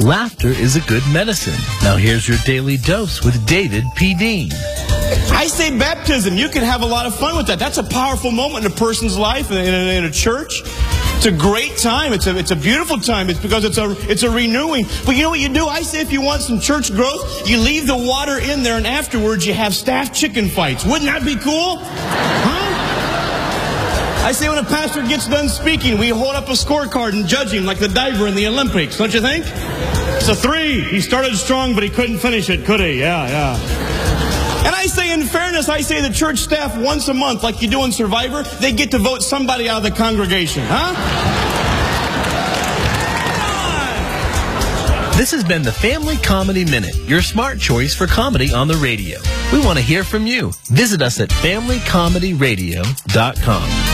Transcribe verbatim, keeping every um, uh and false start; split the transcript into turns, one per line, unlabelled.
Laughter is a good medicine. Now here's your daily dose with David P. Dean.
I say baptism. You can have a lot of fun with that. That's a powerful moment in a person's life, in a, in a church. It's a great time. It's a, it's a beautiful time. It's because it's a, it's a renewing. But you know what you do? I say if you want some church growth, you leave the water in there and afterwards you have staff chicken fights. Wouldn't that be cool? Huh? I say when a pastor gets done speaking, we hold up a scorecard and judge him like the diver in the Olympics. Don't you think? It's a three. He started strong, but he couldn't finish it, could he? Yeah, yeah. And I say, in fairness, I say the church staff once a month, like you do in Survivor, they get to vote somebody out of the congregation, huh?
This has been the Family Comedy Minute, your smart choice for comedy on the radio. We want to hear from you. Visit us at family comedy radio dot com.